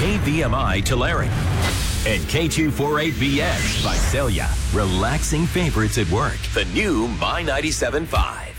KVMI Tulare. And K248BS Visalia. Relaxing favorites at work. The new My 97.5.